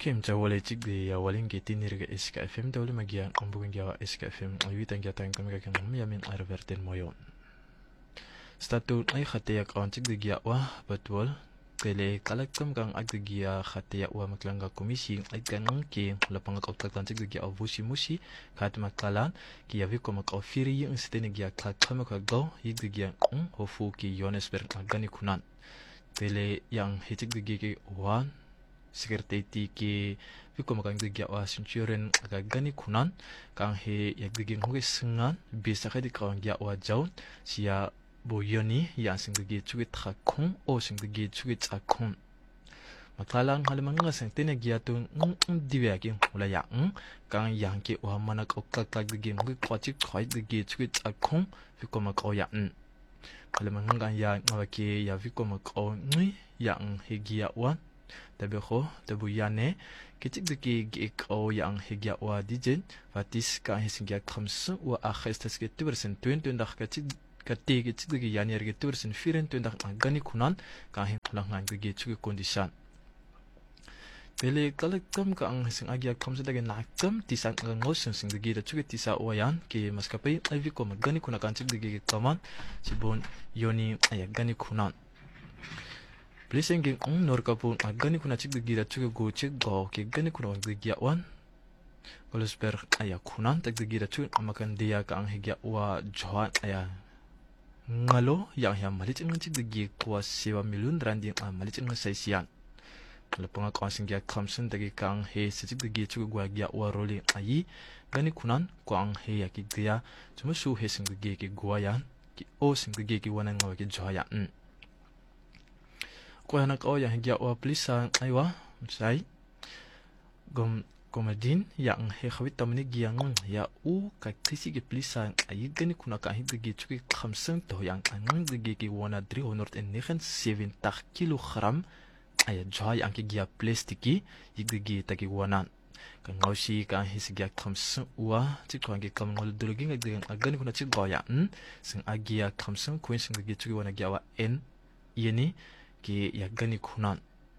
Kim jawale chigde ya walin ge tinirga SKFM dawle magia ambugin ya SKFM awitan ya tan kamiga kan yamin arverten moyon. Statut ay khate ya kan chigde ya wa batwal tele kalakam kang agde ya khate ya wa maklanga komisi ay kanang ke lapang kautaklan chigde ya avusi musi khat makalan ki ya viko makafiri yung stene ya kakama ka go yigde ya hofu ki Johannesburg agani kunan. Tele yang hitigde ge wan Sekretari ke viko makang digya wa sinchuren agagani kunan kang he yagdigin huge sengan bisa kadi kawang ya wa jaun sia boyoni yang sing digi chuit khakung o sing digi chuit akung makalang halimang nga sing tinagya tun diwagin wala yang kang yang ke wa manak okak digi huge kwachik khoi digi chuit akung viko makaw yan halimang nga ya ngawake ya viko makaw ngi yang hegia wan tabi ko tabu yane kitik deki gik o yang higya wa dijen fatis ka hisingya khamsu wa akhestas ke tubersen 20 dak kitik kitik deki yani erge tubersen 4 dak gani kunan ka hin lang deki chuki kondisyon tele kalakam ka ang hising agya khamsu dagi nakam tisan ang ngos sing deki da chuki tisa wayan ke maskapai iv ko magani kuna kan chik deki kaman sibon yoni ay gani kunan Blessing norkapun agani kuna chik gira chuke go chik go ke gani kuna gira wan Golusper aya kunan tak gira chuk amakan dia ka ang higya wa johan aya ngalo yang ya malit ng chik gi kwa 7 million rand ang malit ng saisian lapanga konsing ya kamsun dagi kang he chik gi chuk gwa gya wa roli ayi gani kunan ko ang he ya ki dia chumusu he sing gi ki gwa yan ki o sing gi ki wana ngaw ki joya ko hanak o yang higya wa plisa aywa sai gomadin yang he khawit tamni giang ya u ka tisi ge plisa ay gani kuna ka hidgi chuki khamsang to yang angang digi ki wana 379 kilogram ay joy ang ki gia plastiki yiggi taki wana kan ngausi ka hisgya khamsang wa chikwan ge kamngol dulugi ngag agani kuna chik goya sing agia khamsang kuin sing digi chuki wana gya wa n yeni ki yagani kunan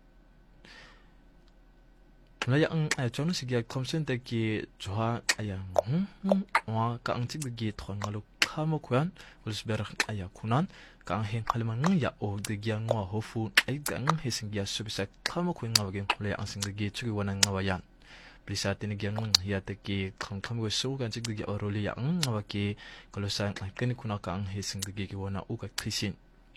Mula ang chono sigya komsen te ki joha ayang wa ka ang chig gi thon ngalu khamo kwan ulsber aya kunan ka ang hen khalman ya o de gya ngwa hofu ai gang hesing gya subisa khamo kwen ngawgen mula ang sing gi chugi wana ngawayan Plisa tin gya ng ya te ki kham go so kan chig gi oroli ya ang ngawa ki kolosan kan kuna ka ang hesing gi wana u ka krisin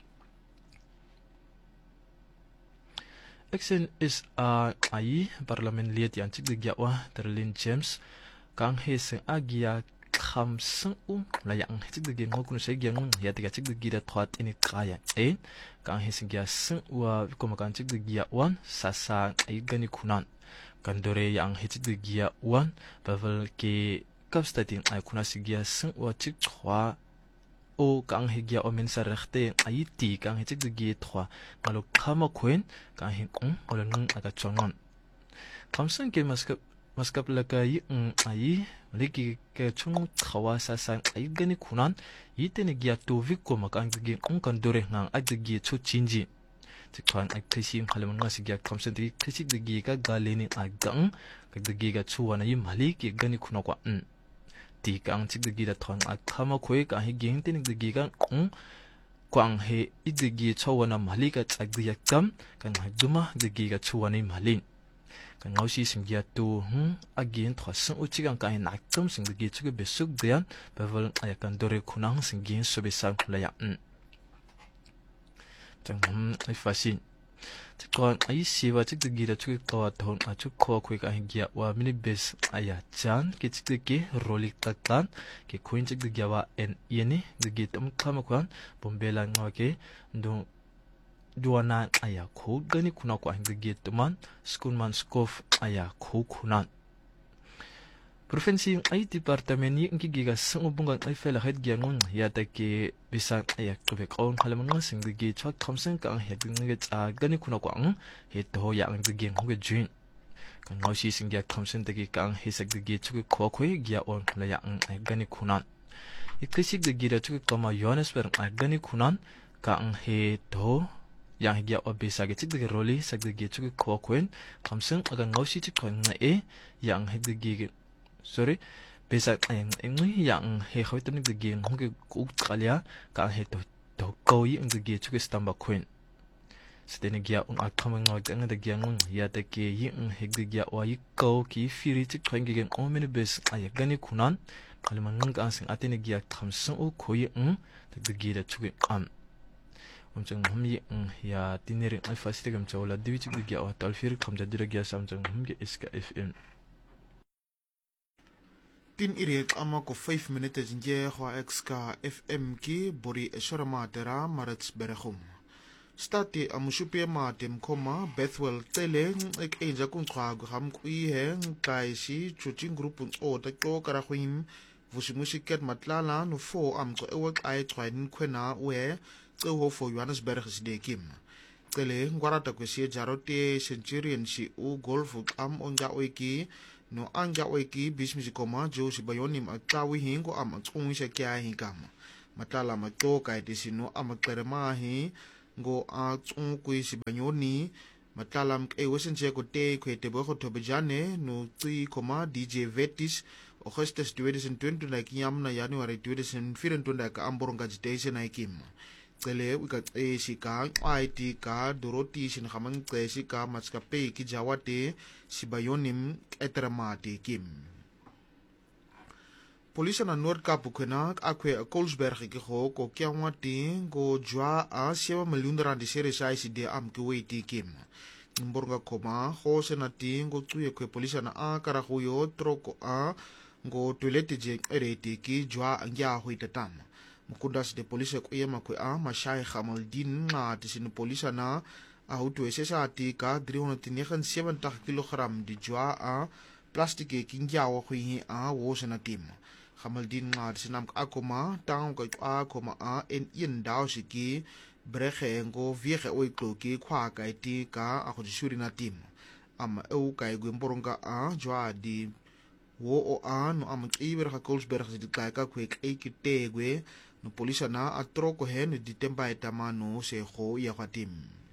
Exen is ai parliament liet yang chik digya wa Terlin James kang he sing agia khamsang layang chik digya ngokun se gya ng ya tiga chik digya thwat ini kaya kang he sing gya sing wa komakan chik digya wan sasa ai gani kunan kandore yang he chik digya wan bavel ke kapstatin ai kuna sigya sing wa chik thwa o kang higya o mensa rechte aiti kang hechik de gi thwa malo khama kwen kang hin olon aga chongon kamsan ke maskap laka yi ai liki ke chung thawa sa sang ai gani kunan yitene gya to vikko makang gi kan dore ngang ag gi chu chinji tikhan ai thisi khalman nga sigya kamsan de thisi de gi ka galeni agang ka de gi ga chuwana yi mali ki gani kunakwa ti kang chik de gi da thon a khama khoi ka hi ging tin de gi kan kwang he i de gi chawana mali ka chak de yakam kan ha duma de gi ga chuani malin kan ngausi sing ya tu again thwas u chigang ka hi nakam sing de gi chuge besuk dean bevel ayakan dore khunang sing gi sobe sang la ya chang ai fasin Tikon ay siwa chik de gira chuk kawa thon a chuk kho khoi ka hingya wa mini bes aya chan ki chik de ki rolik taklan ki khoin chik de gyawa en yeni de gitam khama kwan bombela ngaw ke do duana aya kho gani kuna kwa hing de gitman skunman skof aya kho kunan Provinsi ay departamen yi ngi giga sungubungan ay fela het gyangon ya ta ki bisa ayak to bek on halaman sing de gi chak khamsen ka ang het ngi cha gani kuna ko ang het ho ya ang de gi hoge jin kan ngausi sing ya khamsen de gi ka ang hesak de gi chuk ko khoi gya on la ya ang ay gani kunan ikisik de gi ra chuk kama Johannesburg ay gani kunan ka ang he to yang higia obesa ge chik de roli sak de ge chuk ko kwen kamsung aga ngausi chik kon nga yang hig de ge sorry besa ngui yang he khoitan de ge ngge ku tkalia ka he to ko yi ng de ge chuk stamba kwen Stene gia akamang ngag de gia ngung ya de ge yi hig de gia wa yi ko ki firi chik kwen ge omene bes ay gani kunan kalman ngang asing atene gia kamsung o ko yi de ge de chuk am 엄청 흠이 야 디네링 알파 시대감 저올라 디비치 그게 달피르 감자드르기야 삼정 흠게 이스카 FM tin iriek ama ko 5 minutes nje ho exka FM ki bori eshorama tera marats berechum stati amusupie ma tem koma Bethwell tele ek enja kun kwa ham kui he kai si chuching group o ta ko kara khwim vusimusiket matlala no fo am ko ewek ai twain kwena we tse ho fo Johannesburg de kim tele ngwarata kwesi jarote centurion si u golf am onja wiki no anja wiki bismisi koma jo si bayonim atawi hingo am tsungi se kya hingam matala mato kai tisino am klerema hi go a tsun kui si bayoni matala e wesen je ko te kwete bo to bejane no tsi koma DJ Vetis Augustus 2020 like yam na January 2024 ka amboronga jitese na ikim Tele wika sika IT ka doroti sin khamang sika matskape ki jawate si bayonim etramati kim Polisa na Noord-Kaap kena akwe Kolsberg ki ho ko kyawati go jwa a 7 miljoen rand sere sai si de am ki weti kim Mborga koma ho senati go tuye kwe polisa na akara huyo troko a go toilette je ereti ki jwa angya huitatam Mukundas de polisi ko yema ko a Mashai Khamaldin na tisin polisa na a hutu esesa atika 379 kg di jwa a plastic e kingya wa khui a wo sana tim Khamaldin na tisinam akoma tang ko a koma a en yin daw siki breche ngo viege oi kloki kwa kai ti ka a khu shuri na tim am eu kai gwemboronga a jwa di wo o a no am iber ha Kolsberg di kai ka kwek ekitegwe no polisa na atroko hen di tempa etamano se ho ya fatim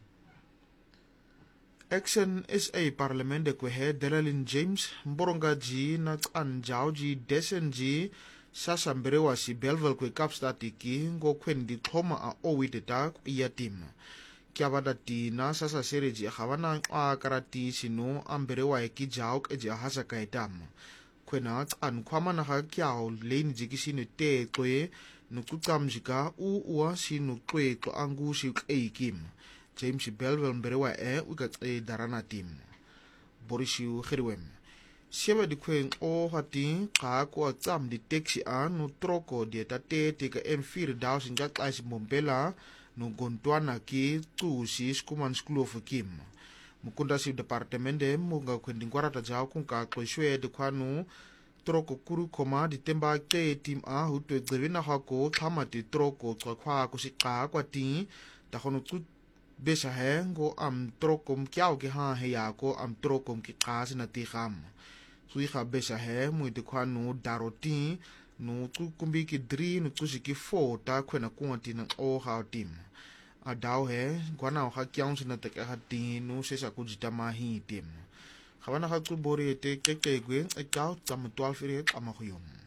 Action SA Parliament de kwehe Delalin James mboronga ji na anjao ji desen ji sasa mberewa si Belvel kwe Kapstad ki ngo kwen di thoma a owiteta iya tim kya bada ti na sasa sere ji khawana a karati sino amberewa ki jao ke ji hasa kaitam kwena an kwama na ha kyao lein ji ki sino te kwe nukutam jika uwa si nukwe ko angu si kim James Belvel mberewa uka darana tim Borishiu khirwem Siapa di kwen o hati ka ko tsam di taxi a no troko di tate tika M4000 jak ais bombela no gontwana ki tu si skuman school of kim mukunda si departement de munga kwending kwarata jaw kun ka kweshwe de kwanu troko kuru koma di temba ke tim a hutu grevina hako thama di troko kwa ko sika kwa ti ta khono tu besa hengo am trokom kyao ke ha he ya ko am trokom ki khas na ti kham sui kha besa he mu de kwanu daroti no tu kumbi ki 3 no tu siki 4 ta kwena kwati na o ha tim a daw he kwana ha kyang sina te ka ti no se sa ku jitama hi tim Khawana kha tu bori te kekegwe e kau tam 12 ire ama khuyum